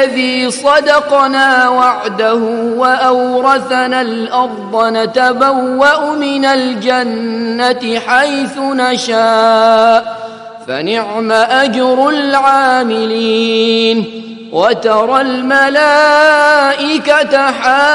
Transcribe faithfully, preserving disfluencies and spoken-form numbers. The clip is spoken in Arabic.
الذي صدقنا وعده وأورثنا الأرض نتبوأ من الجنة حيث نشاء فنعم أجر العاملين. وترى الملائكة حافين